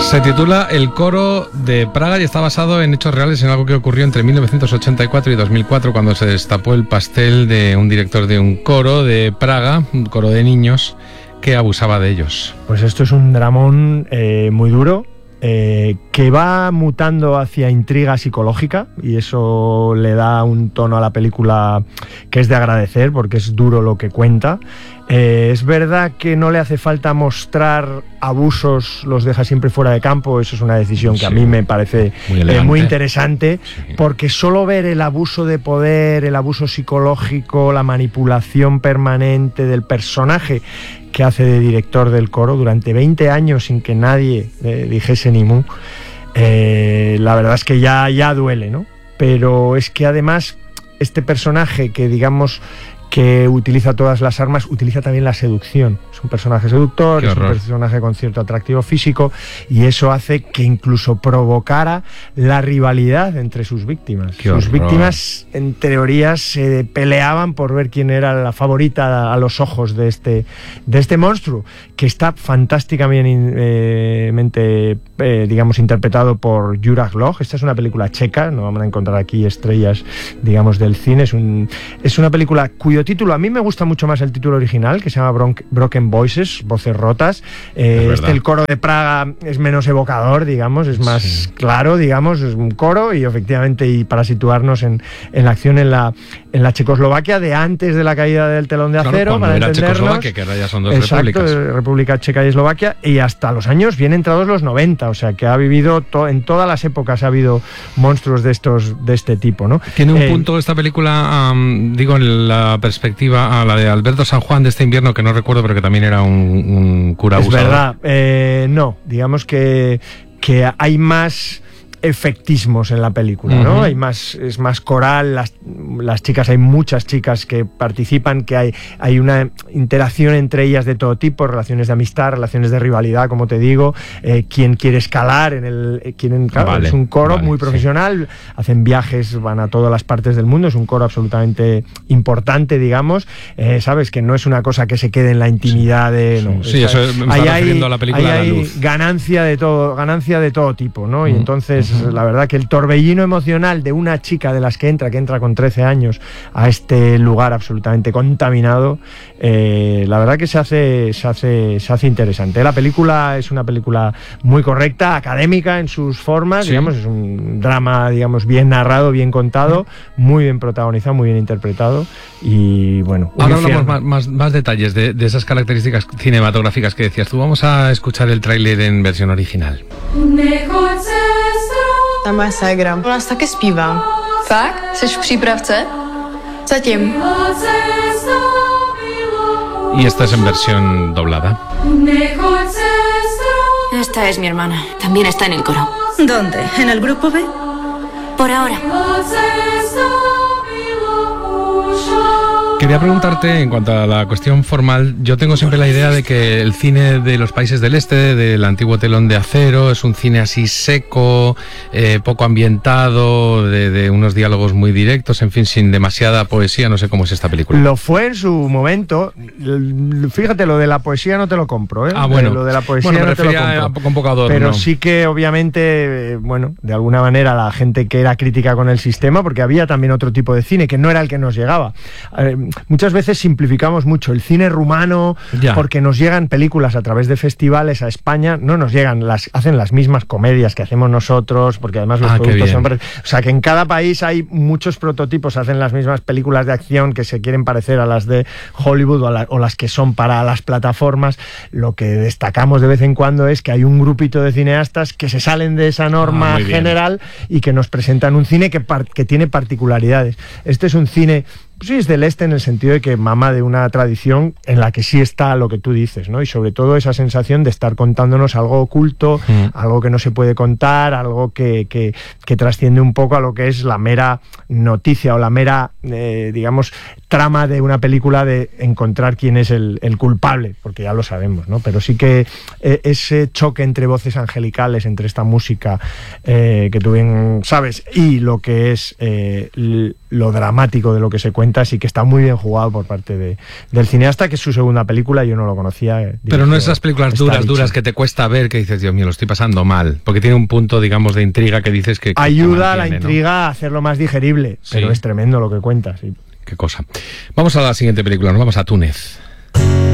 Se titula El coro de Praga y está basado en hechos reales, en algo que ocurrió entre 1984 y 2004, cuando se destapó el pastel de un director de un coro de Praga, un coro de niños, que abusaba de ellos. Pues esto es un dramón muy duro, que va mutando hacia intriga psicológica, y eso le da un tono a la película que es de agradecer, porque es duro lo que cuenta. Es verdad que no le hace falta mostrar abusos, los deja siempre fuera de campo. Eso es una decisión que a mí me parece muy interesante, porque solo ver el abuso de poder, el abuso psicológico, la manipulación permanente del personaje que hace de director del coro durante 20 años sin que nadie dijese ni mu, la verdad es que ya duele, ¿no? Pero es que además este personaje que digamos que utiliza todas las armas, utiliza también la seducción. Es un personaje seductor, es un personaje con cierto atractivo físico, y eso hace que incluso provocara la rivalidad entre sus víctimas. Sus víctimas, en teoría, se peleaban por ver quién era la favorita a los ojos de este monstruo, que está fantásticamente digamos, interpretado por Juraj Loh. Esta es una película checa, no vamos a encontrar aquí estrellas, digamos, del cine. Es una película cuyo título, a mí me gusta mucho más el título original, que se llama Broken Voices, Voces Rotas. El coro de Praga es menos evocador, digamos, es más claro, digamos, es un coro, y efectivamente, y para situarnos en la acción en la Checoslovaquia de antes de la caída del telón de acero, para era entendernos. Checoslovaquia, que ahora ya son dos repúblicas. República Checa y Eslovaquia, y hasta los años bien entrados los 90, o sea que ha vivido en todas las épocas ha habido monstruos de este tipo, ¿no? Tiene un punto esta película, digo, en la perspectiva a la de Alberto San Juan de este invierno, que no recuerdo, pero que también era un cura abusador. Es verdad, no, digamos que hay más efectismos en la película, ¿no? Es más coral, las chicas, hay muchas chicas que participan, que hay una interacción entre ellas de todo tipo, relaciones de amistad, relaciones de rivalidad, como te digo, quien quiere escalar es un coro muy profesional, hacen viajes, van a todas las partes del mundo, es un coro absolutamente importante, digamos, sabes, que no es una cosa que se quede en la intimidad eso me está refiriendo a la película La Luz. Ganancia de todo tipo, ¿no? Y entonces la verdad que el torbellino emocional de una chica de las que entra con 13 años a este lugar absolutamente contaminado, la verdad que se hace interesante. La película es una película muy correcta, académica en sus formas, digamos, es un drama, digamos, bien narrado, bien contado, muy bien protagonizado, muy bien interpretado, y bueno. Ahora hablamos más detalles de esas características cinematográficas que decías tú. Vamos a escuchar el tráiler en versión original. Ta moje ségra. U nás taky zpívá. Fakt? Jsi v přípravce? Zatím. Y esta es en versión doblada. Esta es mi hermana. También está en el coro. ¿Dónde? ¿En el grupo B? Por ahora. Quería preguntarte, en cuanto a la cuestión formal, yo tengo siempre la idea de que el cine de los países del este, del antiguo telón de acero, es un cine así seco, poco ambientado, de unos diálogos muy directos, en fin, sin demasiada poesía. No sé cómo es esta película. Lo fue en su momento. Fíjate, lo de la poesía no te lo compro, ¿eh? Bueno. Lo de la poesía me no te lo compro. Con poco adorno. Pero sí que, obviamente, de alguna manera la gente que era crítica con el sistema, porque había también otro tipo de cine que no era el que nos llegaba. Muchas veces simplificamos mucho el cine rumano, porque nos llegan películas a través de festivales a España, no nos llegan, hacen las mismas comedias que hacemos nosotros, porque además los productos son... O sea, que en cada país hay muchos prototipos, hacen las mismas películas de acción que se quieren parecer a las de Hollywood o las que son para las plataformas. Lo que destacamos de vez en cuando es que hay un grupito de cineastas que se salen de esa norma general y que nos presentan un cine que tiene particularidades. Este es un cine... Sí, es del este en el sentido de que mama de una tradición en la que sí está lo que tú dices, ¿no? Y sobre todo esa sensación de estar contándonos algo oculto, algo que no se puede contar, algo que trasciende un poco a lo que es la mera noticia o la mera, digamos, trama de una película, de encontrar quién es el culpable, porque ya lo sabemos, ¿no? Pero sí que ese choque entre voces angelicales, entre esta música que tú bien sabes, y lo que es lo dramático de lo que se cuenta, sí que está muy bien jugado por parte del cineasta, que es su segunda película, yo no lo conocía. Pero no esas películas duras que te cuesta ver, que dices, Dios mío, lo estoy pasando mal, porque tiene un punto, digamos, de intriga que dices que ayuda a la intriga a hacerlo más digerible, pero es tremendo lo que cuenta, sí. Qué cosa. Vamos a la siguiente película, nos vamos a Túnez.